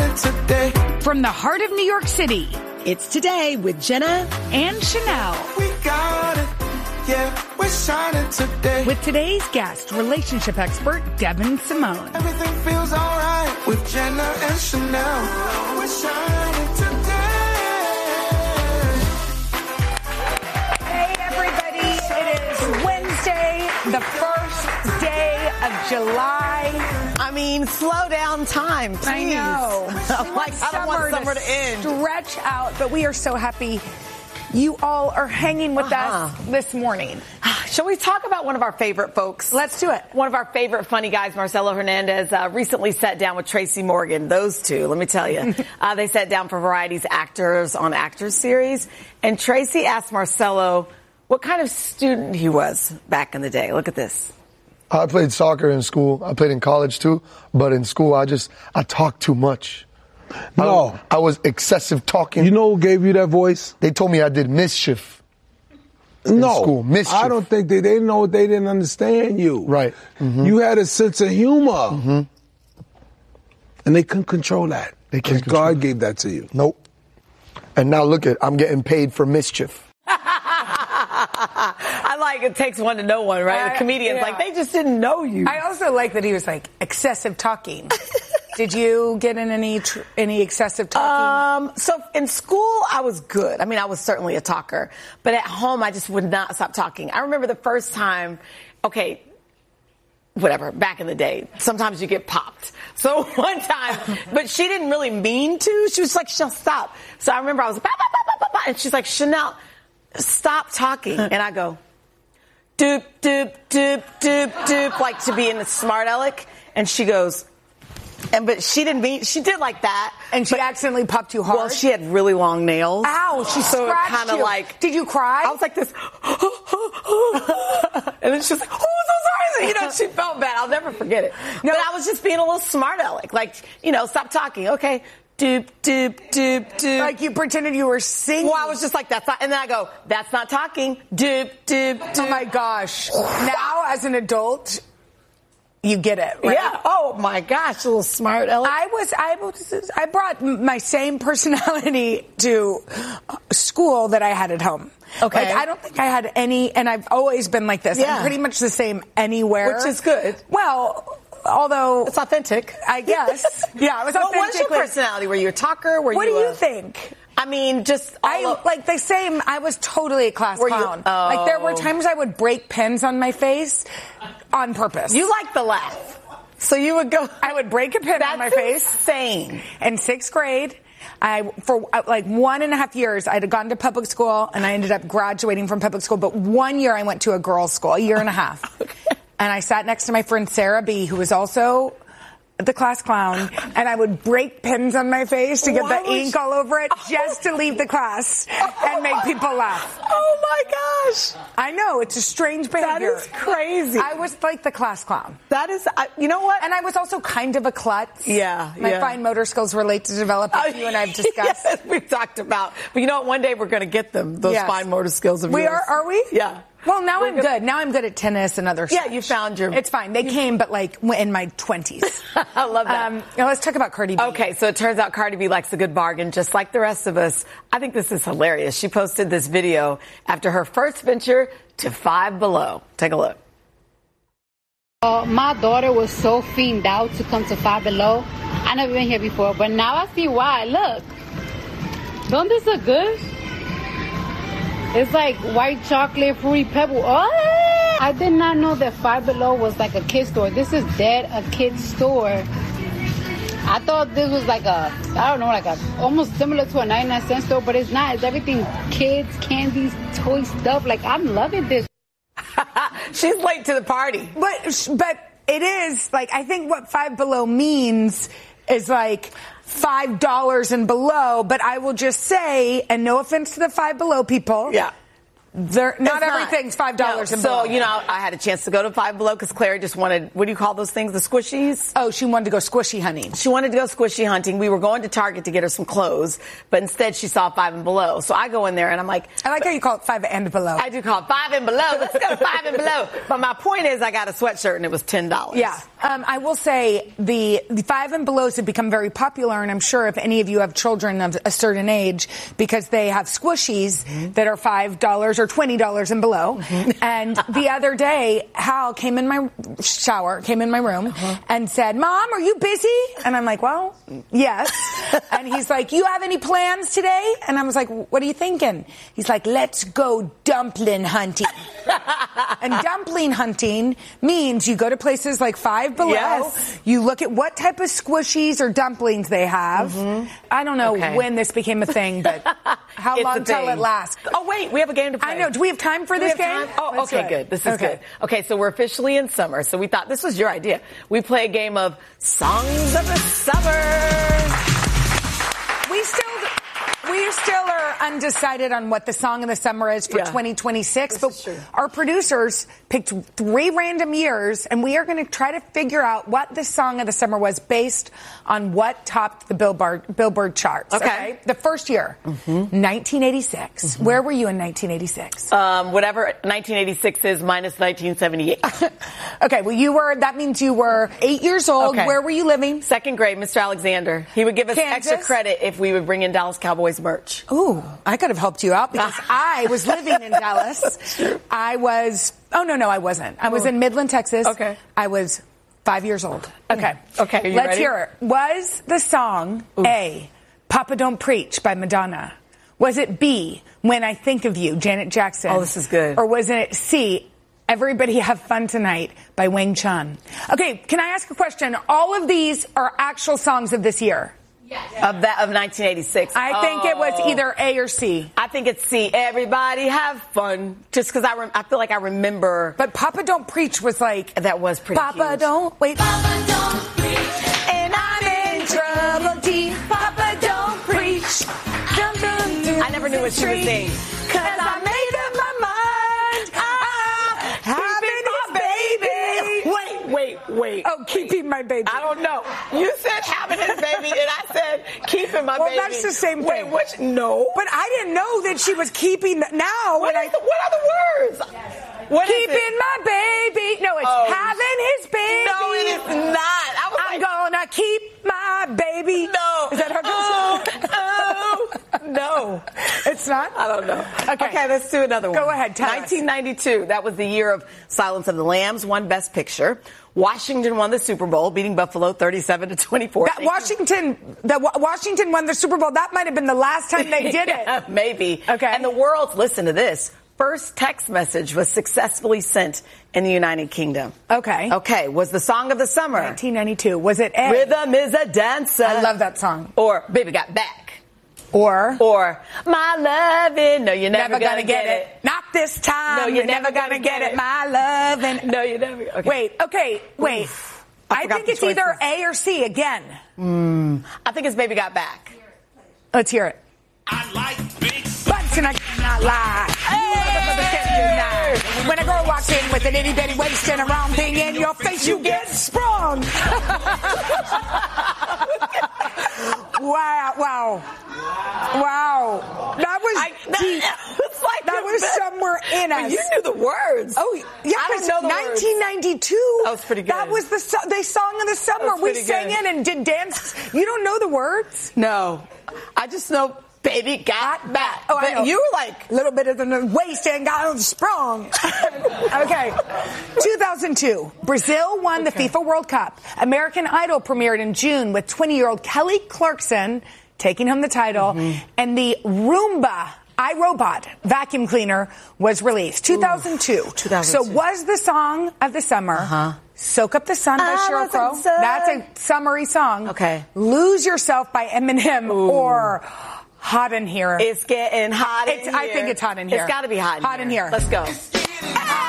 shining today. From the heart of New York City, it's Today with Jenna and Chanel. We got it. Yeah, we're shining today. With today's guest, relationship expert Devin Simone. Everything feels alright with Jenna and Chanel. We're shining today. Hey everybody, it is Wednesday, the first day of July. I mean, slow down time, please. I know. I don't want summer to end. Stretch out, but we are so happy you all are hanging with us this morning. Shall we talk about one of our favorite folks? Let's do it. One of our favorite funny guys, Marcelo Hernandez, recently sat down with Tracy Morgan. Those two, let me tell you. They sat down for Variety's Actors on Actors series. And Tracy asked Marcelo what kind of student he was back in the day. Look at this. I played soccer in school. I played in college too. But in school, I talked too much. No. I was excessive talking. You know who gave you that voice? They told me I did mischief. No. School. Mischief. I don't think they didn't know. They didn't understand you. Right. Mm-hmm. You had a sense of humor. Mm-hmm. And they couldn't control that. They can't control God gave that to you. Nope. And now look I'm getting paid for mischief. I like it takes one to know one, right? The comedians, like, they just didn't know you. I also like that he was like, excessive talking. Did you get in any excessive talking? So in school, I was good. I mean, I was certainly a talker. But at home, I just would not stop talking. I remember the first time, whatever, back in the day, sometimes you get popped. So one time, but she didn't really mean to. She was like, Chanel, stop. So I remember I was like, bah, bah, bah, bah, bah, and she's like, Chanel, stop talking. And I go, doop, doop, doop, doop, doop, like to be in the smart aleck. And she goes, but she didn't mean, she did like that. And she accidentally popped you hard? Well, she had really long nails. Ow, she scratched kind of you. like. Did you cry? I was like this. And then she was like, oh, so sorry. She felt bad. I'll never forget it. No, but I was just being a little smart aleck. Like, stop talking. Okay. Doop, doop, doop, doop. Like you pretended you were singing. Well, I was just like, that's not, and then I go, that's not talking. Doop, doop, doop. Oh my gosh. Now, as an adult, you get it, right? Yeah. Oh my gosh, a little smart aleck. I brought my same personality to school that I had at home. Okay. Like, I don't think I had any, and I've always been like this. Yeah. I'm pretty much the same anywhere. Which is good. Well, although it's authentic, I guess. Yeah, it was authentic. What was your personality? Were you a talker? What do you think? I mean, just like the same. I was totally a class clown. Like there were times I would break pens on my face on purpose. You like the laugh, so you would go. I would break a pen on my face. Insane. In sixth grade, for like 1.5 years, I had gone to public school, and I ended up graduating from public school. But 1 year, I went to a girls' school, 1.5 years. Okay. And I sat next to my friend Sarah B., who was also the class clown, and I would break pens on my face to get the ink all over it just to leave the class and make people laugh. Oh my gosh. I know, it's a strange behavior. That is crazy. I was like the class clown. That is, you know what? And I was also kind of a klutz. Yeah. My fine motor skills were late to develop, as you and I have discussed. Yes, we've talked about. But you know what? One day we're going to get them, those fine motor skills of yours. Are we? Yeah. Well, now I'm good. Now I'm good at tennis and other stuff. Yeah, you found your... It's fine. They came, but like in my 20s. I love that. Now let's talk about Cardi B. Okay, so it turns out Cardi B likes a good bargain, just like the rest of us. I think this is hilarious. She posted this video after her first venture to Five Below. Take a look. My daughter was so fiended out to come to Five Below. I never been here before, but now I see why. Look. Don't this look good? It's like white chocolate, fruity pebble. Oh! I did not know that Five Below was like a kid store. This is dead a kid store. I thought this was like almost similar to a 99-cent store, but it's not. It's everything kids, candies, toy stuff. Like, I'm loving this. She's late to the party. But it is, like, I think what Five Below means is like $5 and below, but I will just say, and no offense to the Five Below people. Yeah. Not everything's $5 and below. So, I had a chance to go to Five Below because Clary just wanted, what do you call those things? The squishies? Oh, she wanted to go squishy hunting. She wanted to go squishy hunting. We were going to Target to get her some clothes, but instead she saw Five and Below. So I go in there and I'm like... I like how you call it Five and Below. I do call it Five and Below. Let's go Five and Below. But my point is I got a sweatshirt and it was $10. Yeah. I will say the 5 and belows have become very popular, and I'm sure if any of you have children of a certain age, because they have squishies that are $5 or $20 and below. And the other day, Hal came in my room, and said, "Mom, are you busy?" And I'm like, "Well, yes." And he's like, "You have any plans today?" And I was like, "What are you thinking?" He's like, "Let's go dumpling hunting." And dumpling hunting means you go to places like 5 Below. Yes. You look at what type of squishies or dumplings they have. I don't know when this became a thing, but how It's long a till thing. it lasts? Oh, wait, we have a game to play. I know. Do we have time for this game? Oh, Let's okay, do it. good. This is good. Okay, so we're officially in summer, so we thought this was your idea. We play a game of Songs of the Summer. We still are undecided on what the song of the summer is for 2026, This is true. but our producers picked 3 random years, and we are going to try to figure out what the song of the summer was based on what topped the Billboard charts. Okay. The first year, 1986. Where were you in 1986? Whatever 1986 is minus 1978. Okay, well, that means you were 8 years old. Okay. Where were you living? Second grade, Mr. Alexander. He would give us Kansas? extra credit if we would bring in Dallas Cowboys merch. Ooh, I could have helped you out because I was living in Dallas. I wasn't. I was in Midland, Texas. Okay. I was 5 years old. Okay. Okay, are you Let's ready? hear it. Was the song A, Papa Don't Preach by Madonna? Was it B, When I Think of You, Janet Jackson? Oh, this is good. Or was it C, Everybody Have Fun Tonight by Wang Chun? Okay, can I ask a question? All of these are actual songs of this year. Of 1986. I think it was either A or C. I think it's C. Everybody have fun. Just because I feel like I remember. But Papa Don't Preach was like... That was pretty Papa huge. don't... Wait. Papa don't preach, And I'm in trouble deep. Papa don't preach. I never knew what she was saying. Cause I made up my mind. I'm having his baby. Wait. Oh, keeping my baby. I don't know. You said having his baby, and I said keeping my baby. Well, that's the same thing. Wait, no. But I didn't know that she was keeping... Now, What are the words? What is keeping it? my baby. No, it's having his baby. No, it is not. I'm gonna keep my baby. No. Is that how it goes? No. It's not? I don't know. Okay. Let's do another one. Go ahead, tell us. 1992. That was the year of Silence of the Lambs, won Best Picture. Washington won the Super Bowl, beating Buffalo 37-24. Washington won the Super Bowl. That might have been the last time they did it. Maybe. Okay. And the world's, listen to this, first text message was successfully sent in the United Kingdom. Okay. Okay. Was the song of the summer? 1992. Was it A? Rhythm is a dancer. I love that song. Or Baby Got Back. Or My lovin'. No, you're never gonna get it. Not this time. No, you're never gonna get it. My lovin'. No, you're never. Okay. Wait. I forgot think the it's either choices. A or C again. I think it's Baby Got Back. Let's hear it. I like big Butts and I cannot lie. When a girl walks in with an itty bitty waist and a round thing in your face, you get sprung. Wow. That was deep. That was somewhere in us. You knew the words. Oh, yeah, I because don't know the words. 1992. That was pretty good. That was the song of the summer. That was We pretty sang good. it and did dance. You don't know the words? No. I just know Baby Got Back. Oh, I But know. you were like, A little bit of the waist and got sprung. Okay. 2002. Brazil won the FIFA World Cup. American Idol premiered in June with 20-year-old Kelly Clarkson taking home the title. And the Roomba iRobot vacuum cleaner was released. 2002. 2002. So was the song of the summer Soak Up the Sun by Sheryl Crow. That's a summery song. Okay. Lose Yourself by Eminem or Hot in Here. it's getting hot in here. I think it's hot in here. It's got to be hot in here. Hot in here. Let's go.